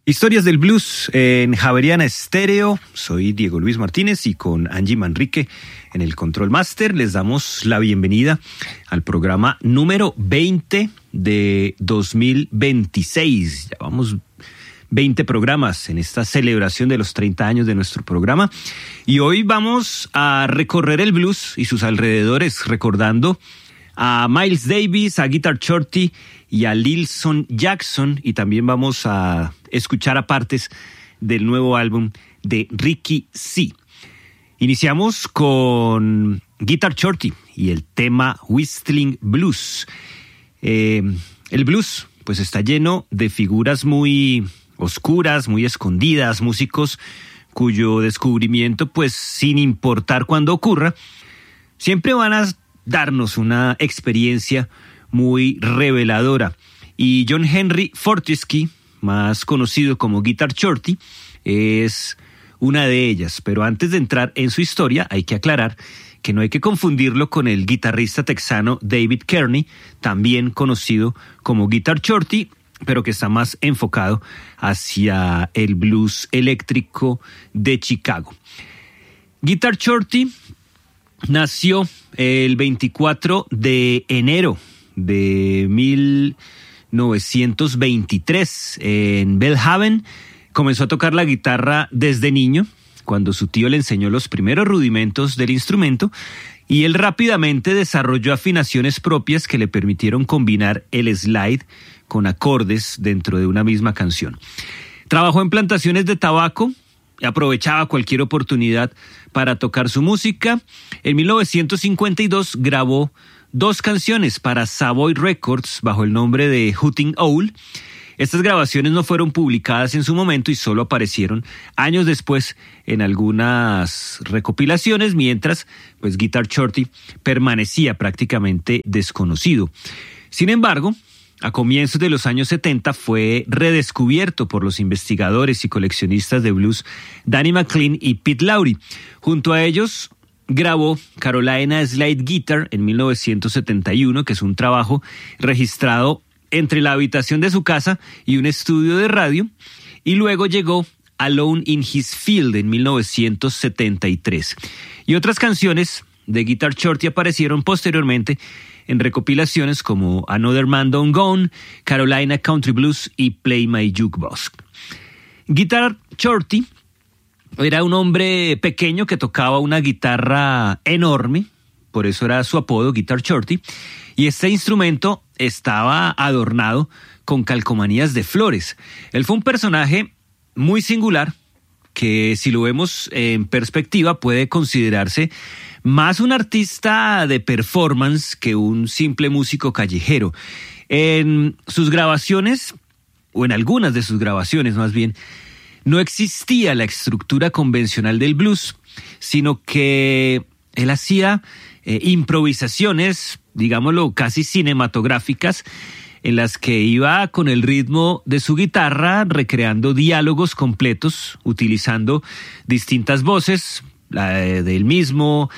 Historias del Blues en Javeriana Estéreo. Soy Diego Luis Martínez y con Angie Manrique en el Control Master les damos la bienvenida al programa número 20 de 2026. Llevamos 20 programas en esta celebración de los 30 años de nuestro programa y hoy vamos a recorrer el blues y sus alrededores recordando a Miles Davis, a Guitar Shorty y a Lilson Jackson, y también vamos a escuchar a partes del nuevo álbum de Ricky C. Iniciamos con Guitar Shorty y el tema Whistling Blues. El blues pues está lleno de figuras muy oscuras, muy escondidas, músicos cuyo descubrimiento pues sin importar cuándo ocurra, siempre van a darnos una experiencia muy reveladora. Y John Henry Fortescue, más conocido como Guitar Shorty, es una de ellas. Pero antes de entrar en su historia, hay que aclarar que no hay que confundirlo con el guitarrista texano David Kearney, también conocido como Guitar Shorty, pero que está más enfocado hacia el blues eléctrico de Chicago. Guitar Shorty nació el 24 de enero de 1923 en Belhaven. Comenzó a tocar la guitarra desde niño, cuando su tío le enseñó los primeros rudimentos del instrumento, y él rápidamente desarrolló afinaciones propias que le permitieron combinar el slide con acordes dentro de una misma canción. Trabajó en plantaciones de tabaco, aprovechaba cualquier oportunidad para tocar su música. En 1952 grabó 2 canciones para Savoy Records bajo el nombre de Hooting Owl. Estas grabaciones no fueron publicadas en su momento y solo aparecieron años después en algunas recopilaciones, mientras pues Guitar Shorty permanecía prácticamente desconocido. Sin embargo, a comienzos de los años 70 fue redescubierto por los investigadores y coleccionistas de blues Danny McLean y Pete Lowry. Junto a ellos grabó Carolina Slide Guitar en 1971, que es un trabajo registrado entre la habitación de su casa y un estudio de radio, y luego llegó Alone in His Field en 1973. Y otras canciones de Guitar Shorty aparecieron posteriormente en recopilaciones como Another Man Done Gone, Carolina Country Blues y Play My Jukebox. Guitar Shorty era un hombre pequeño que tocaba una guitarra enorme, por eso era su apodo, Guitar Shorty, y este instrumento estaba adornado con calcomanías de flores. Él fue un personaje muy singular que, si lo vemos en perspectiva, puede considerarse más un artista de performance que un simple músico callejero. En sus grabaciones, o en algunas de sus grabaciones más bien, no existía la estructura convencional del blues, sino que él hacía improvisaciones, digámoslo, casi cinematográficas, en las que iba con el ritmo de su guitarra, recreando diálogos completos, utilizando distintas voces, la del mismo,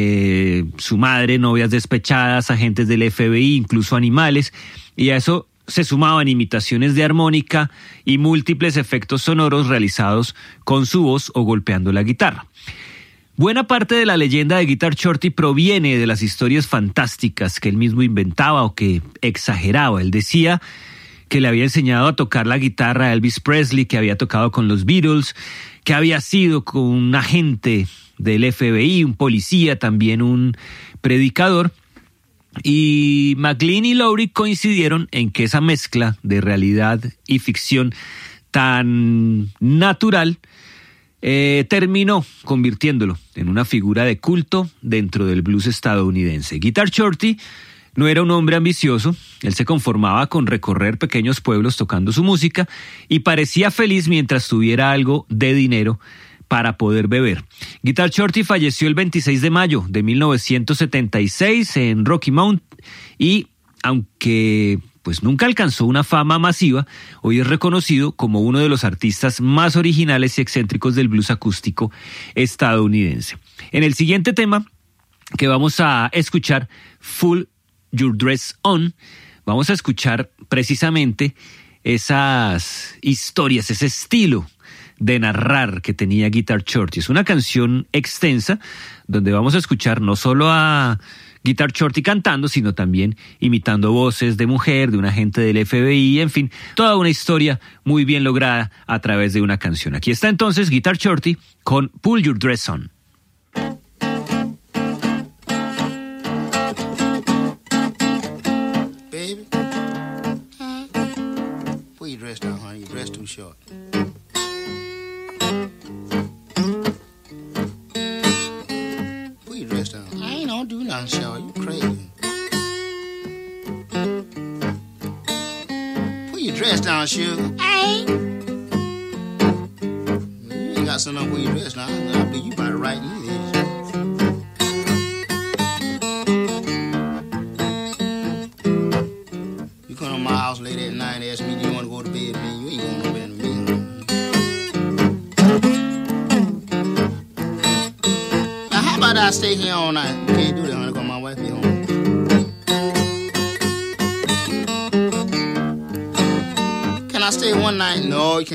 su madre, novias despechadas, agentes del FBI, incluso animales, y a eso se sumaban imitaciones de armónica y múltiples efectos sonoros realizados con su voz o golpeando la guitarra. Buena parte de la leyenda de Guitar Shorty proviene de las historias fantásticas que él mismo inventaba o que exageraba. Él decía que le había enseñado a tocar la guitarra a Elvis Presley, que había tocado con los Beatles, que había sido con un agente del FBI, un policía, también un predicador. Y McLean y Lowry coincidieron en que esa mezcla de realidad y ficción tan natural terminó convirtiéndolo en una figura de culto dentro del blues estadounidense. Guitar Shorty no era un hombre ambicioso, él se conformaba con recorrer pequeños pueblos tocando su música y parecía feliz mientras tuviera algo de dinero para poder beber. Guitar Shorty falleció el 26 de mayo de 1976 en Rocky Mount y, aunque pues nunca alcanzó una fama masiva, hoy es reconocido como uno de los artistas más originales y excéntricos del blues acústico estadounidense. En el siguiente tema que vamos a escuchar, Full Your Dress On, vamos a escuchar precisamente esas historias, ese estilo de narrar que tenía Guitar Shorty. Es una canción extensa donde vamos a escuchar no solo a Guitar Shorty cantando, sino también imitando voces de mujer, de un agente del FBI, en fin, toda una historia muy bien lograda a través de una canción. Aquí está entonces Guitar Shorty con Pull Your Dress On. Baby, pull your dress down, honey. Your dress too short. Pull your dress down. I ain't gonna do nothing, short. You crazy. Pull your dress down, sugar. I ain't. You ain't got something to pull your dress down. I believe you about to right either. You come to my house late at night and ask me, do you want to go to bed with me? You ain't going to bed with me. Now, how about I stay here all night? You can't do that, honey, because my wife be home. Can I stay one night? No, you can't.